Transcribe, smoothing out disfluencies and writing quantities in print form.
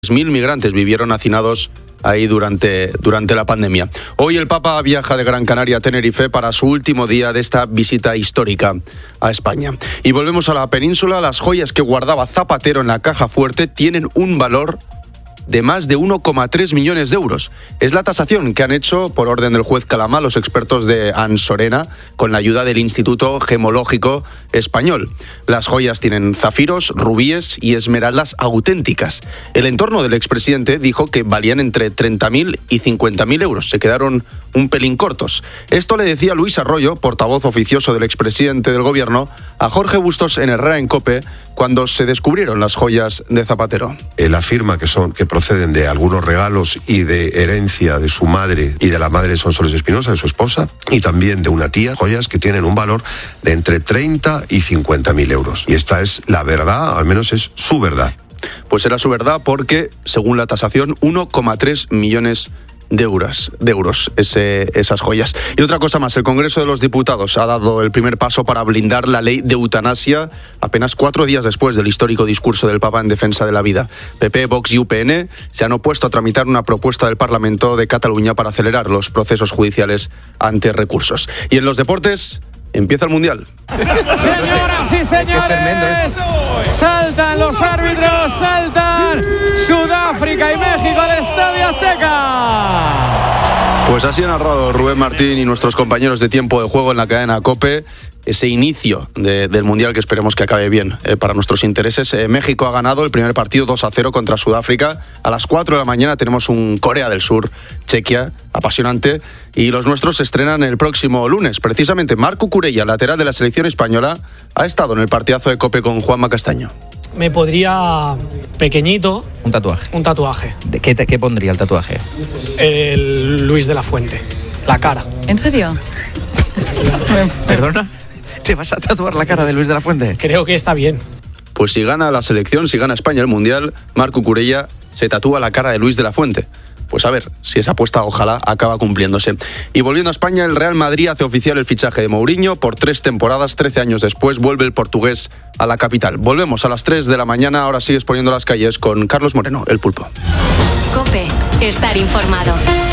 3.000 migrantes vivieron hacinados ahí durante la pandemia. Hoy el Papa viaja de Gran Canaria a Tenerife para su último día de esta visita histórica a España. Y volvemos a la península. Las joyas que guardaba Zapatero en la caja fuerte tienen un valor de más de 1,3 millones de euros. Es la tasación que han hecho, por orden del juez Calama, los expertos de Ansorena, con la ayuda del Instituto Gemológico Español. Las joyas tienen zafiros, rubíes y esmeraldas auténticas. El entorno del expresidente dijo que valían entre 30.000 y 50.000 euros. Se quedaron un pelín cortos. Esto le decía Luis Arroyo, portavoz oficioso del expresidente del gobierno, a Jorge Bustos en Herrera en COPE, cuando se descubrieron las joyas de Zapatero. Él afirma que proceden de algunos regalos y de herencia de su madre y de la madre de Sonsoles Espinosa, de su esposa, y también de una tía, joyas que tienen un valor de entre 30 y 50.000 euros. Y esta es la verdad, al menos es su verdad. Pues era su verdad porque, según la tasación, 1,3 millones de euros esas joyas. Y otra cosa más, el Congreso de los Diputados ha dado el primer paso para blindar la ley de eutanasia apenas 4 días después del histórico discurso del Papa en defensa de la vida. PP, Vox y UPN se han opuesto a tramitar una propuesta del Parlamento de Cataluña para acelerar los procesos judiciales ante recursos. Y en los deportes empieza el Mundial. Señoras y señores, saltan los árbitros, saltan Sudáfrica y México al Estadio Azteca. Pues así ha narrado Rubén Martín y nuestros compañeros de Tiempo de Juego en la cadena COPE ese inicio del Mundial, que esperemos que acabe bien para nuestros intereses. México ha ganado el primer partido 2-0 contra Sudáfrica. A las 4 de la mañana tenemos un Corea del Sur, Chequia, apasionante. Y los nuestros se estrenan el próximo lunes. Precisamente Marc Cucurella, lateral de la selección española, ha estado en el partidazo de COPE con Juanma Castaño. Me podría pequeñito. Un tatuaje. Un tatuaje. ¿Qué pondría el tatuaje? El Luis de la Fuente. La cara. ¿En serio? ¿Perdona? ¿Te vas a tatuar la cara de Luis de la Fuente? Creo que está bien. Pues si gana la selección, si gana España el Mundial, Marc Cucurella se tatúa la cara de Luis de la Fuente. Pues a ver si esa apuesta ojalá acaba cumpliéndose. Y volviendo a España, el Real Madrid hace oficial el fichaje de Mourinho. Por 3 temporadas, 13 años después, vuelve el portugués a la capital. Volvemos a las 3 de la mañana. Ahora sigues poniendo las calles con Carlos Moreno, el Pulpo. COPE, estar informado.